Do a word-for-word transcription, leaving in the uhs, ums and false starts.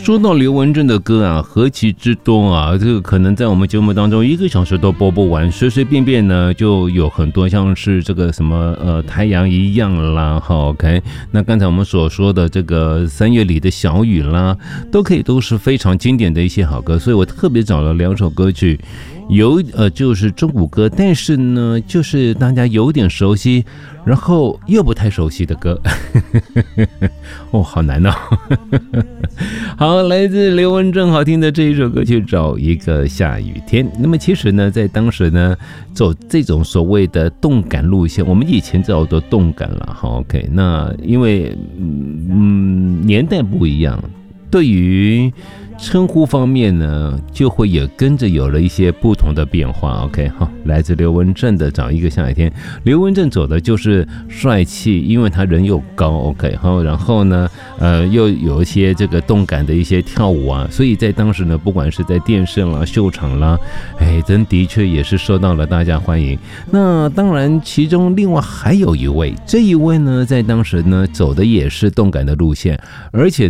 说到刘文正的歌啊，何其之多啊！这个可能在我们节目当中一个小时都播不完，随随便便呢就有很多，像是这个什么呃太阳一样啦，好 OK。那刚才我们所说的这个三月里的小雨啦，都可以都是非常经典的一些好歌，所以我特别找了两首歌曲。有呃，就是中古歌，但是呢，就是大家有点熟悉，然后又不太熟悉的歌，哦，好难哦。好，来自刘文正好听的这一首歌曲《找一个下雨天》。那么其实呢，在当时呢，走这种所谓的动感路线，我们以前叫做动感了，好 OK。那因为嗯年代不一样，对于称呼方面呢，就会也跟着有了一些不同的变化。OK， 好，来自刘文正的《找一个下雨天》。刘文正走的就是帅气，因为他人又高 ，OK， 好，然后呢，呃，又有一些这个动感的一些跳舞啊，所以在当时呢，不管是在电视啦、秀场啦，哎，真的确也是受到了大家欢迎。那当然，其中另外还有一位，这一位呢，在当时呢，走的也是动感的路线，而且